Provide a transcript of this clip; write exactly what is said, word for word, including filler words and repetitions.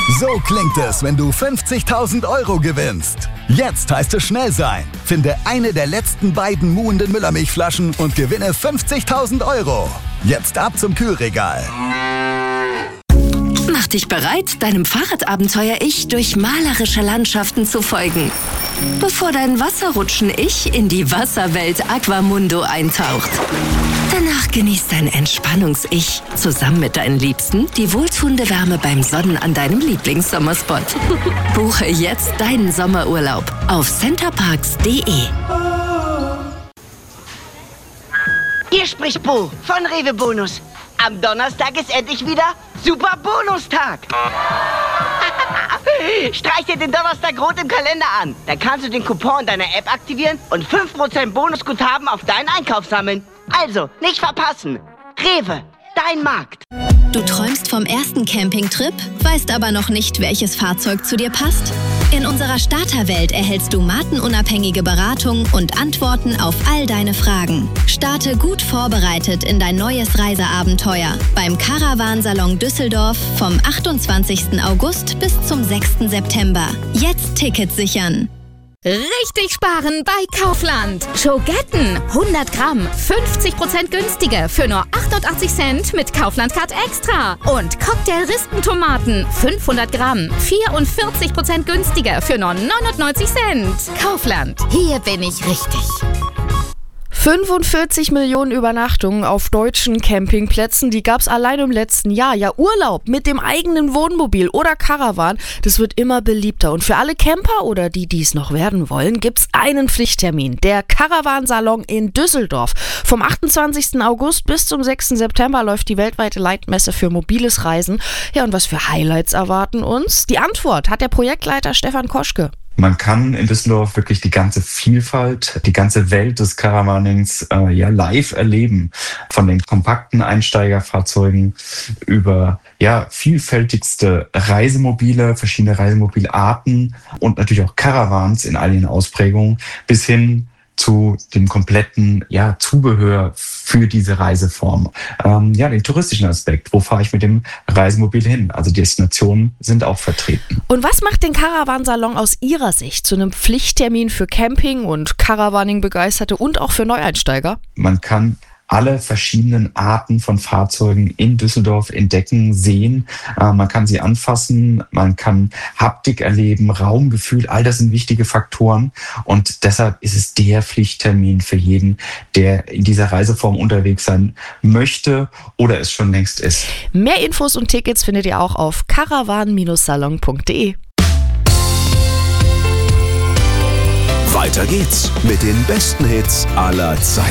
So klingt es, wenn du fünfzigtausend Euro gewinnst. Jetzt heißt es schnell sein. Finde eine der letzten beiden muhenden Müllermilchflaschen und gewinne fünfzigtausend Euro. Jetzt ab zum Kühlregal. Mach dich bereit, deinem Fahrradabenteuer-Ich durch malerische Landschaften zu folgen. Bevor dein Wasserrutschen-Ich in die Wasserwelt Aquamundo eintaucht. Danach genießt dein Entspannungs-Ich zusammen mit deinen Liebsten die wohltuende Wärme beim Sonnen an deinem Lieblingssommerspot. Buche jetzt deinen Sommerurlaub auf centerparks punkt de. Hier spricht Bo von Rewe Bonus. Am Donnerstag ist endlich wieder Super Bonustag. Streich dir den Donnerstag rot im Kalender an. Dann kannst du den Coupon in deiner App aktivieren und fünf Prozent Bonusguthaben auf deinen Einkauf sammeln. Also, nicht verpassen. Rewe, dein Markt. Du träumst vom ersten Campingtrip, weißt aber noch nicht, welches Fahrzeug zu dir passt? In unserer Starterwelt erhältst du markenunabhängige Beratung und Antworten auf all deine Fragen. Starte gut vorbereitet in dein neues Reiseabenteuer beim Caravansalon Düsseldorf vom achtundzwanzigsten August bis zum sechsten September. Jetzt Tickets sichern. Richtig sparen bei Kaufland. Schogetten, hundert Gramm, fünfzig Prozent günstiger für nur achtundachtzig Cent mit Kaufland Card Extra. Und Cocktail-Rispentomaten, fünfhundert Gramm, vierundvierzig Prozent günstiger für nur neunundneunzig Cent. Kaufland, hier bin ich richtig. fünfundvierzig Millionen Übernachtungen auf deutschen Campingplätzen, die gab es allein im letzten Jahr. Ja, Urlaub mit dem eigenen Wohnmobil oder Caravan, das wird immer beliebter. Und für alle Camper oder die, die es noch werden wollen, gibt es einen Pflichttermin. Der Caravansalon in Düsseldorf. Vom achtundzwanzigsten August bis zum sechsten September läuft die weltweite Leitmesse für mobiles Reisen. Ja, und was für Highlights erwarten uns? Die Antwort hat der Projektleiter Stefan Koschke. Man kann in Düsseldorf wirklich die ganze Vielfalt, die ganze Welt des Caravanings äh, ja live erleben. Von den kompakten Einsteigerfahrzeugen über ja vielfältigste Reisemobile, verschiedene Reisemobilarten und natürlich auch Caravans in all ihren Ausprägungen bis hin zu dem kompletten ja, Zubehör für diese Reiseform. Ähm, ja, den touristischen Aspekt. Wo fahre ich mit dem Reisemobil hin? Also Destinationen sind auch vertreten. Und was macht den Caravansalon aus Ihrer Sicht zu einem Pflichttermin für Camping- und Caravaning-Begeisterte und auch für Neueinsteiger? Man kann alle verschiedenen Arten von Fahrzeugen in Düsseldorf entdecken, sehen. Äh, man kann sie anfassen, man kann Haptik erleben, Raumgefühl, all das sind wichtige Faktoren. Und deshalb ist es der Pflichttermin für jeden, der in dieser Reiseform unterwegs sein möchte oder es schon längst ist. Mehr Infos und Tickets findet ihr auch auf caravan salon punkt de. Weiter geht's mit den besten Hits aller Zeiten.